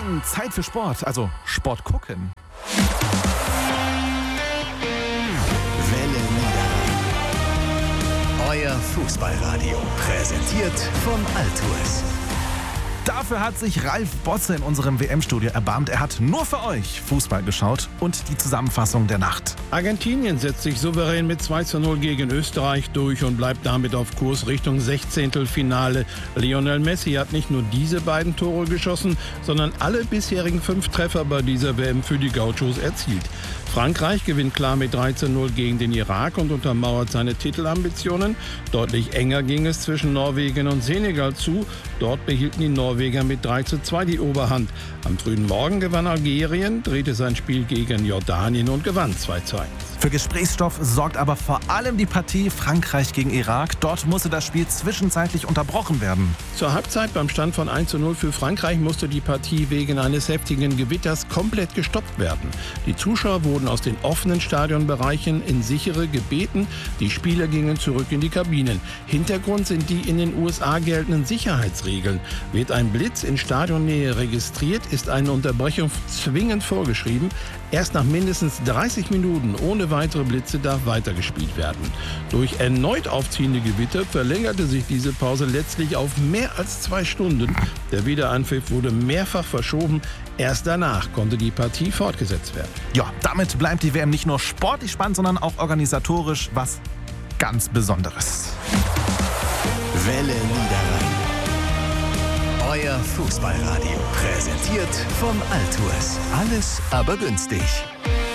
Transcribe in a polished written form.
Morgen, Zeit für Sport, also Sport gucken. Welle Niederrhein. Euer Fußballradio. Präsentiert von Altours. Dafür hat sich Ralf Bosse in unserem WM-Studio erbarmt. Er hat nur für euch Fußball geschaut und die Zusammenfassung der Nacht. Argentinien setzt sich souverän mit 2:0 gegen Österreich durch und bleibt damit auf Kurs Richtung 16. Finale. Lionel Messi hat nicht nur diese beiden Tore geschossen, sondern alle bisherigen 5 Treffer bei dieser WM für die Gauchos erzielt. Frankreich gewinnt klar mit 13:0 gegen den Irak und untermauert seine Titelambitionen. Deutlich enger ging es zwischen Norwegen und Senegal zu. Dort behielten die Norweger mit 3:2 die Oberhand. Am frühen Morgen gewann Algerien, drehte sein Spiel gegen Jordanien und gewann 2:1. Für Gesprächsstoff sorgt aber vor allem die Partie Frankreich gegen Irak. Dort musste das Spiel zwischenzeitlich unterbrochen werden. Zur Halbzeit beim Stand von 1:0 für Frankreich musste die Partie wegen eines heftigen Gewitters komplett gestoppt werden. Die Zuschauer wurden aus den offenen Stadionbereichen in sichere gebeten. Die Spieler gingen zurück in die Kabinen. Hintergrund sind die in den USA geltenden Sicherheitsregeln. Wird ein Blitz in Stadionnähe registriert, ist eine Unterbrechung zwingend vorgeschrieben. Erst nach mindestens 30 Minuten ohne weitere Blitze darf weitergespielt werden. Durch erneut aufziehende Gewitter verlängerte sich diese Pause letztlich auf mehr als 2 Stunden. Der Wiederanpfiff wurde mehrfach verschoben. Erst danach konnte die Partie fortgesetzt werden. Ja, damit bleibt die WM nicht nur sportlich spannend, sondern auch organisatorisch was ganz Besonderes. Welle Niederrhein. Euer Fußballradio. Präsentiert von Altours. Alles aber günstig.